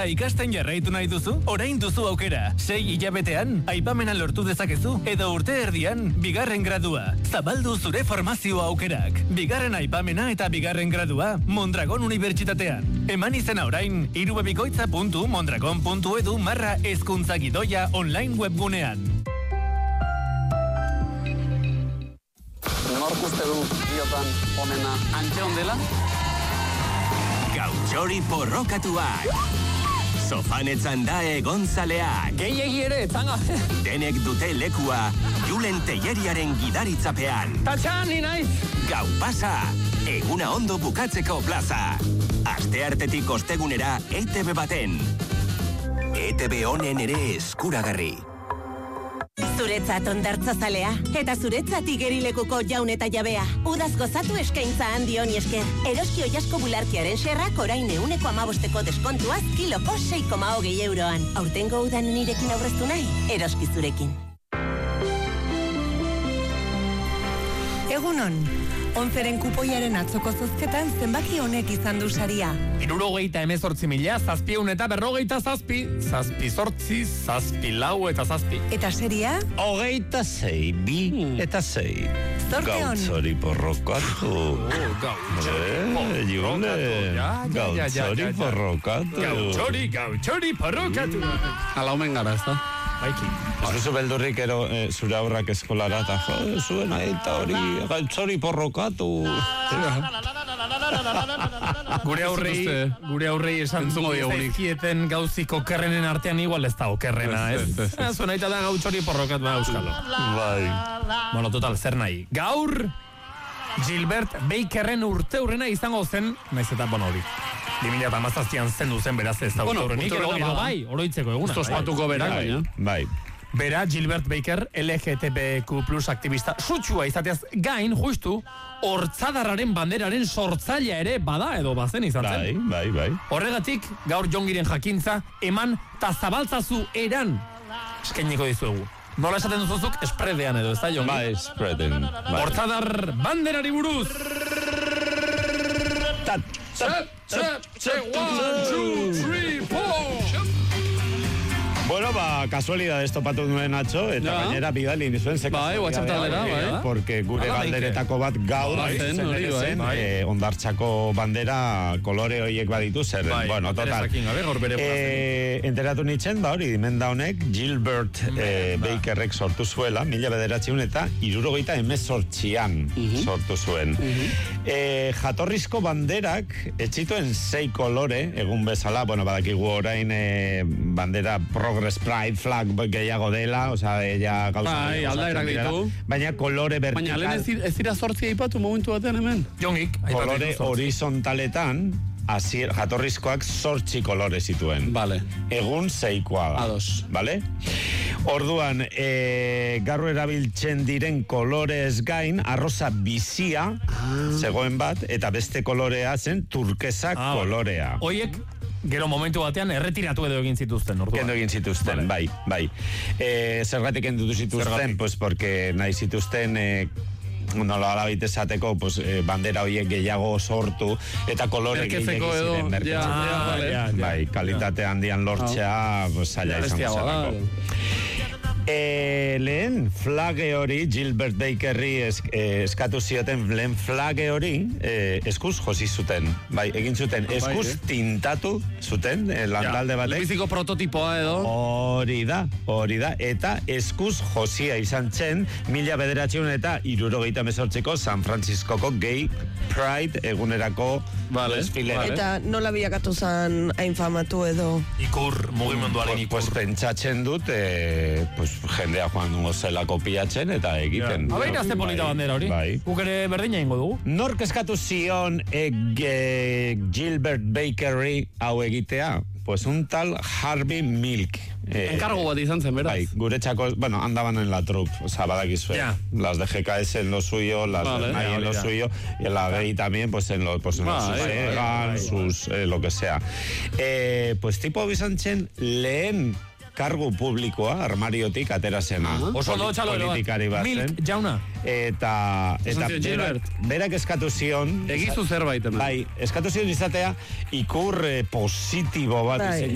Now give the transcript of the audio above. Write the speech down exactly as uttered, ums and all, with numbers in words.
Ikasten jarraitu nahi duzu? Orain duzu aukera. Sei hilabetean, aipamena lortu dezakezu, edo urte erdian, bigarren gradua. Zabaldu zure formazio aukerak. Bigarren aipamena eta bigarren gradua, Mondragon Unibertsitatean. Eman izena orain, irubebikoitza puntu mondragon puntu edu marra hezkuntza gidoia online webgunean. Nork uste du biotan onena antxe ondela? Gautxori porrokatuak. Sofanetzan da egonzaleak. Gehiegi ere, etzanga. Denek dute lekua, Julen Telleriaren gidaritzapean. Tatxan, ni naiz. Gau pasa, eguna ondo bukatzeko plaza. Asteartetik ostegunera E T B baten. E T B honen ere eskuragarri. Zuretzat ondartza zalea, eta zuretzat igerilekuko jaun eta jabea. Udaz gozatu eskaintza handi honi esker. Eroski oiasko bularkiaren xerrak orain euneko amabosteko deskontuaz kiloko sei koma hogei euroan. Aurtengo udan nirekin aurreztu nahi, eroski zurekin. Egunon, onzeren kupoiaren atzoko zozketan zenbaki honek izan du saria. Hirurogeita hemezortzi mila, zazpieun eta berrogeita zazpi, zazpi zortzi, zazpi lau eta zazpi. Eta seria? Hogeita zei, bi eta zei. Zorte hon. Gautzori porrokatu. Gautzori porrokatu. Gautzori porrokatu. Gautzori, gautzori porrokatu. Ala omen gara, ez da? Baiki. Ez duzu beldurrik ero eh, zure aurrak eskolara eta jo, zuen aita hori gautzori porrokatu. Gure aurrei, gure aurrei esan zaizkieten gauzik okerrenen artean igual ez da okerrena, ez? Zuen aita da gautzori porrokatu da euskalo. Bai. Bueno, total, zer nahi. Gaur, Gilbert Bakerren urte hurrena izango zen, naiz eta bon hori. bi mila hamazazpian zendu zen beraz ez da Bueno, urte hurrenik, urte edo hurrena edo bada. bai, oroitzeko eguna. Usto ospatuko berak, Bai, baina. bai. Bera, Gilbert Baker, L G T B Q plus aktivista sutsua izateaz gain, justu, hortzadarraren banderaren sortzailea ere bada edo bazen izan Bai, zen. bai, bai. Horregatik, gaur jongiren jakintza, eman ta zabaltzazu eran eskainiko dizuegu. Nola esaten duzuzuk, espredean edo, ez da, jongi? Bai, spreaden. Bai. Hortzadar banderari buruz! Tat, Txep, txep, txep, one, two, three, four! Bueno, ba, kasualidades topatu nuen atxo, eta Ja. gainera bidali nizuen ze Bai, kasualidadea WhatsApp taldera, hori, bai. Porque gure Hala, banderetako bat gaur Bai, zen, zen hori, ere bai. zen, Bai. eh, ondartzako bandera kolore horiek baditu zer. Bai, bueno, total. interesakin gabe, gaur bere Eh, enteratu nintzen, ba hori, dimenda honek, Gilbert eh, ba. Bakerrek sortu zuela, mila bederatziun eta irurogeita emezortzian sortu zuen. Eh, jatorrizko banderak, etxituen sei kolore, egun bezala, bueno, badakigu orain eh, bandera Progress Pride flag gehiago dela, osea, ella gauza... Bai, aldaerak ditu. Baina kolore Baina lehen vertikal, ez di- ez dira zortzi aipatu momentu batean hemen. Jongik, aipatu kolore dituzu. horizontaletan, hasier jatorrizkoak zortzi kolore zituen. Vale. Egun seikoa da. Ados. Vale? Orduan, e, gaur erabiltzen diren kolorez gain, arroza bizia, zegoen bat, eta beste kolorea zen turkesa Ah, kolorea. Hoiek, gero momentu batean erretiratu edo egin zituzten, orduan. Kendu egin zituzten, bai, bai. E, zergatik kendutu zituzten, Zergatik? pues porque nahi zituzten... E, nola alabit esateko, pues, eh, bandera horiek gehiago sortu, eta kolore Merketzeko gehiago edo, ziren ja, merketzeko. ja, vale. ja, ja. Bai, kalitate handian lortzea, pues, zaila izango Bestiagoa da. zelako. E, lehen flage hori, Gilbert Bakerri es, eh, eskatu zioten, lehen flage hori eh, eskuz josi zuten. Bai, egin zuten, eskuz eh? tintatu zuten, eh, lantalde batek. Lehenbiziko prototipoa edo. Hori da, hori da, eta eskuz josia izan zen, mila bederatziun eta irurogeita mezortzeko San Franciscoko Gay Pride egunerako Vale, desfilera. vale. Eta nola bilakatu zen hain famatu edo... Ikur, mugimenduaren Pues, ikur. pues pentsatzen dut, eh, pues, jendea joan dungo zela kopiatzen eta egiten. Ja. Abeira ze polita bandera hori. Bai. Guk ere berdina ingo dugu. Nork eskatu zion e, ge, Gilbert Bakery hau egitea? Pues un tal Harvey Milk. Eh, Enkargo bat izan zen, beraz. Bai, guretzako, bueno, andaban en la troupe, o sea, badakizue. Ya. Las de G K S en lo suyo, las Vale, de Nike ya, en lo ya. suyo, y la Gay también, pues en, lo, pues en los Vale, sus vale, Egan, vale, sus, eh, lo que sea. Eh, pues tipo bizantzen lehen kargu publikoa, armariotik atera zena. Oso ondo txalo ere politikari bat. bat zen. Milk, jauna. Eta, Esan eta zion berak, Gilbert. berak eskatu zion, Egizu zerbait hemen. bai, eskatu zion izatea ikur eh, positibo bat Bai. diseinu